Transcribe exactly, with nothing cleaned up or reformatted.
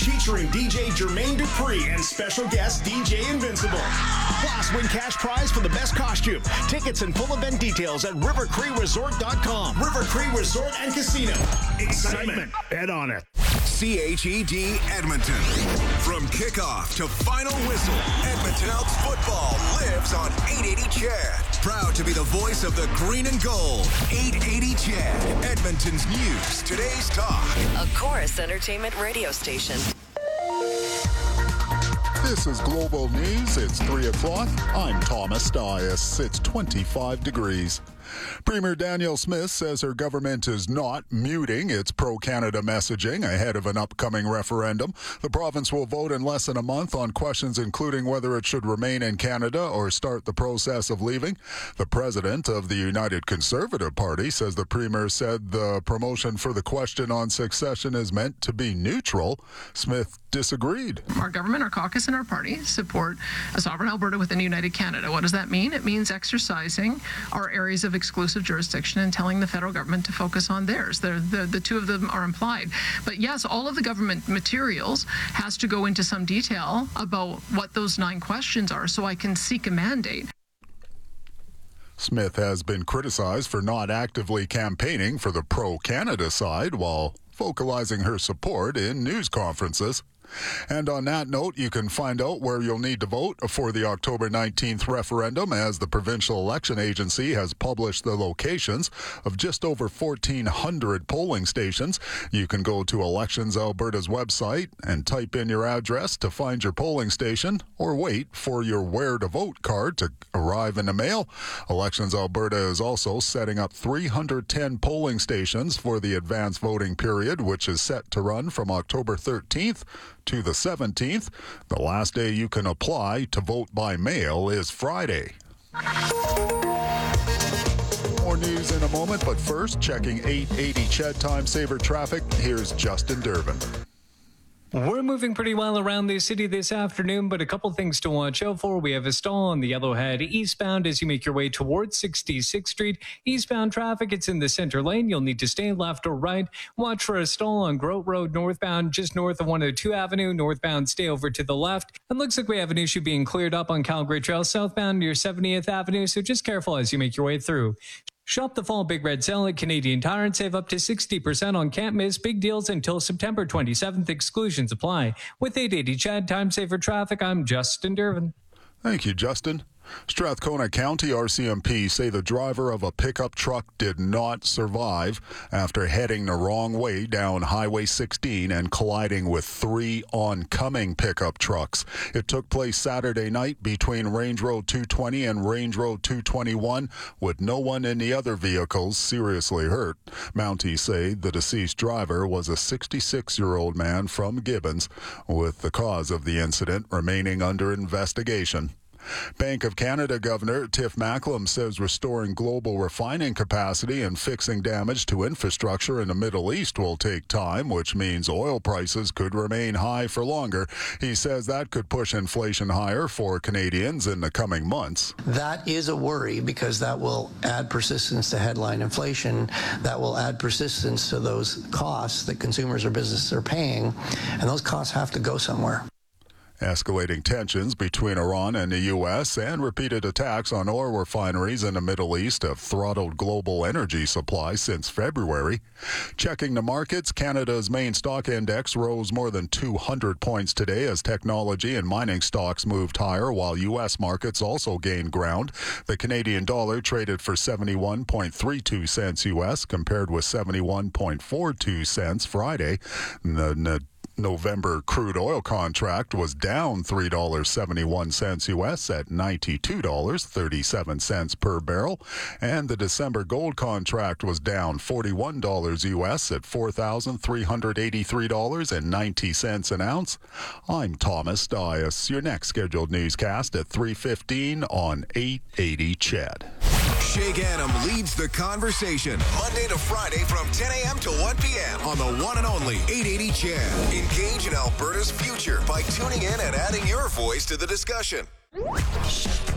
Featuring D J Jermaine Dupree and special guest D J Invincible. Plus, win cash prize for the best costume. Tickets and full event details at river cree resort dot com. River Cree Resort and Casino. Excitement. Bet on it. C H E D Edmonton. From kickoff to final whistle, Edmonton Elks football lives on eight eighty C H E D. Proud to be the voice of the green and gold. eight eighty C H E D. Edmonton's news, today's talk. A Chorus Entertainment radio station. This is Global News. It's three o'clock. I'm Thomas Dias. It's twenty-five degrees. Premier Danielle Smith says her government is not muting its pro-Canada messaging ahead of an upcoming referendum. The province will vote in less than a month on questions including whether it should remain in Canada or start the process of leaving. The president of the United Conservative Party says the premier said the promotion for the question on succession is meant to be neutral. Smith disagreed. Our government, our caucus, and our party support a sovereign Alberta within a united Canada. What does that mean? It means exercising our areas of exclusive jurisdiction and telling the federal government to focus on theirs. The, the, the two of them are implied. But yes, all of the government materials has to go into some detail about what those nine questions are so I can seek a mandate. Smith has been criticized for not actively campaigning for the pro-Canada side while vocalizing her support in news conferences. And on that note, you can find out where you'll need to vote for the October nineteenth referendum as the Provincial Election Agency has published the locations of just over fourteen hundred polling stations. You can go to Elections Alberta's website and type in your address to find your polling station or wait for your Where to Vote card to arrive in the mail. Elections Alberta is also setting up three hundred ten polling stations for the advanced voting period, which is set to run from October thirteenth to the seventeenth. The last day you can apply to vote by mail is Friday. More news in a moment, but first, checking eight eighty C H E D time saver traffic. Here's Justin Durbin. We're moving pretty well around the city this afternoon, but a couple things to watch out for. We have a stall on the Yellowhead eastbound as you make your way towards sixty-sixth Street. Eastbound traffic, it's in the center lane. You'll need to stay left or right. Watch for a stall on Grote Road northbound, just north of one oh two Avenue. Northbound, stay over to the left. It looks like we have an issue being cleared up on Calgary Trail southbound near seventieth Avenue, so just careful as you make your way through. Shop the fall Big Red Sale at Canadian Tire and save up to sixty percent on can't miss big deals until September twenty-seventh. Exclusions apply. With eight eighty C H E D time saver traffic, I'm Justin Durbin. Thank you, Justin. Strathcona County R C M P say the driver of a pickup truck did not survive after heading the wrong way down Highway sixteen and colliding with three oncoming pickup trucks. It took place Saturday night between Range Road two twenty and Range Road two twenty-one, with no one in the other vehicles seriously hurt. Mounties say the deceased driver was a sixty-six-year-old man from Gibbons, with the cause of the incident remaining under investigation. Bank of Canada Governor Tiff Macklem says restoring global refining capacity and fixing damage to infrastructure in the Middle East will take time, which means oil prices could remain high for longer. He says that could push inflation higher for Canadians in the coming months. That is a worry because that will add persistence to headline inflation. That will add persistence to those costs that consumers or businesses are paying, and those costs have to go somewhere. Escalating tensions between Iran and the U S and repeated attacks on oil refineries in the Middle East have throttled global energy supply since February. Checking the markets, Canada's main stock index rose more than two hundred points today as technology and mining stocks moved higher, while U S markets also gained ground. The Canadian dollar traded for seventy-one point three two cents U S compared with seventy-one point four two cents Friday. The November crude oil contract was down three dollars and seventy-one cents U S at ninety-two dollars and thirty-seven cents per barrel, and the December gold contract was down forty-one dollars U S at four thousand three hundred eighty-three dollars and ninety cents an ounce. I'm Thomas Dias. Your next scheduled newscast at three fifteen on eight eighty C H E D. Shay Gannam leads the conversation Monday to Friday from ten a.m. to one p.m. on the one and only eight eighty C H E D. Engage in Alberta's future by tuning in and adding your voice to the discussion.